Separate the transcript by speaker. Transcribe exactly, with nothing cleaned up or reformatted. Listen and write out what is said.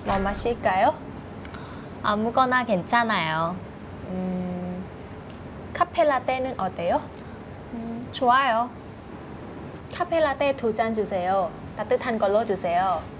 Speaker 1: 뭐 마실까요?
Speaker 2: 아무거나 괜찮아요.
Speaker 1: 음, 카페라떼는 어때요?
Speaker 2: 음, 좋아요.
Speaker 1: 카페라떼 두 잔 주세요. 따뜻한 걸로 주세요.